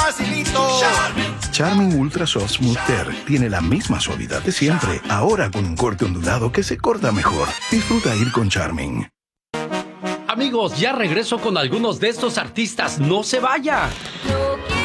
facilito. Charmin Ultra Soft Smooth Tear tiene la misma suavidad de siempre, ahora con un corte ondulado que se corta mejor. Disfruta ir con Charmin. Amigos, ya regreso con algunos de estos artistas. ¡No se vaya!